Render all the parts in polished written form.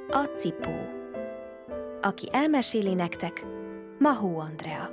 A cipó. Aki elmeséli nektek, Mahó Andrea.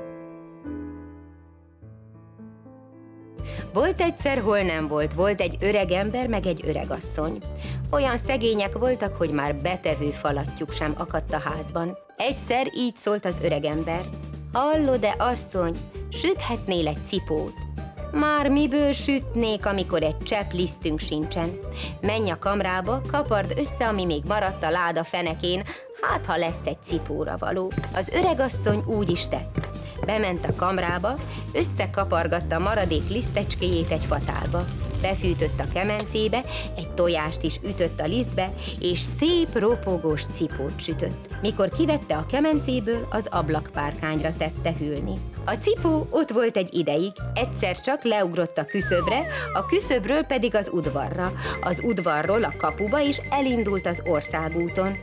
Volt egyszer, hol nem volt egy öreg ember, meg egy öregasszony. Olyan szegények voltak, hogy már betevő falattyúk sem akadt a házban. Egyszer így szólt az öregember: hallod-e, asszony, süthetnél egy cipót? Már miből sütnék, amikor egy csepp lisztünk sincsen? Menj a kamrába, kapard össze, ami még maradt a láda fenekén, hát ha lesz egy cipóra való. Az öregasszony úgy is tett. Bement a kamrába, összekapargatta maradék lisztecskéjét egy fatálba. Befűtött a kemencébe, egy tojást is ütött a lisztbe, és szép ropogós cipót sütött. Mikor kivette a kemencéből, az ablakpárkányra tette hűlni. A cipó ott volt egy ideig, egyszer csak leugrott a küszöbre, a küszöbről pedig az udvarra, az udvarról a kapuba, és elindult az országúton.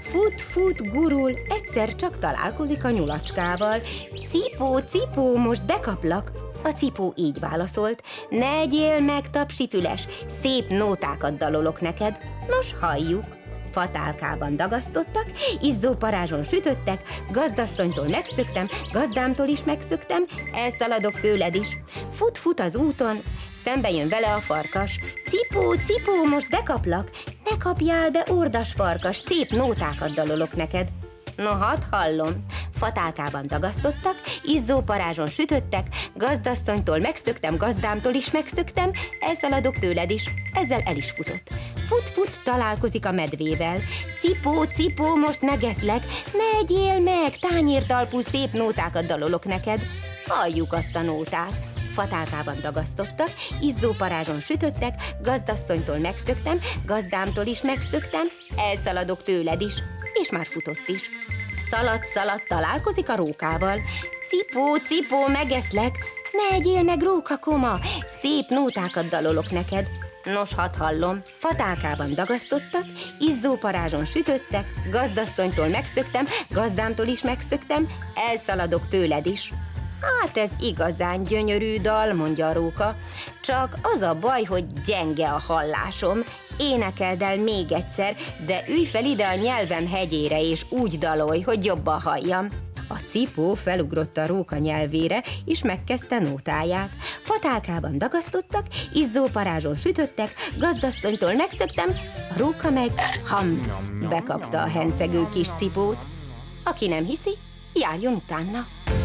Fut, gurul, egyszer csak találkozik a nyulacskával. Cipó, cipó, most bekaplak. A cipó így válaszolt: ne egyél meg, tapsifüles, szép nótákat dalolok neked. Nos, halljuk. Fatálkában dagasztottak, izzó parázson sütöttek, gazdasszonytól megszöktem, gazdámtól is megszöktem, elszaladok tőled is. Fut az úton, szembe jön vele a farkas. Cipó, cipó, most bekaplak, ne kapjál be, ordas farkas, szép nótákat dalolok neked. No, hadd hallom. Fatálkában dagasztottak, izzó parázson sütöttek, gazdasszonytól megszöktem, gazdámtól is megszöktem, elszaladok tőled is. Ezzel el is futott. Fut, találkozik a medvével. Cipó, cipó, most megeszlek, ne egyél meg, tányértalpú szép nótákat dalolok neked. Halljuk azt a nótát. Fatálkában dagasztottak, izzó parázson sütöttek, gazdasszonytól megszöktem, gazdámtól is megszöktem, elszaladok tőled is. És már futott is. Szalad, találkozik a rókával. Cipó, cipó, megeszlek, ne egyél meg, róka koma, szép nótákat dalolok neked. Nos, hadd hallom. Fatálkában dagasztottak, izzó parázson sütöttek, gazdasszonytól megszöktem, gazdámtól is megszöktem, elszaladok tőled is. Hát ez igazán gyönyörű dal, mondja a róka, csak az a baj, hogy gyenge a hallásom. Énekeld el még egyszer, de ülj fel ide a nyelvem hegyére, és úgy dalolj, hogy jobban halljam. A cipó felugrott a róka nyelvére, és megkezdte nótáját. Fatálkában dagasztottak, izzó parázson sütöttek, gazdasszonytól megszöktem, a róka meg bekapta a hencegő kis cipót. Aki nem hiszi, járjon utána.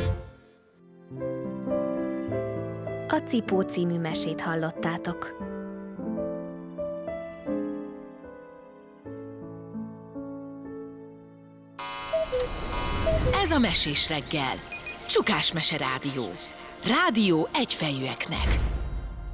A Cipó című mesét hallottátok. Ez a Mesés reggel. Csukás Mese Rádió. Rádió egyfejűeknek.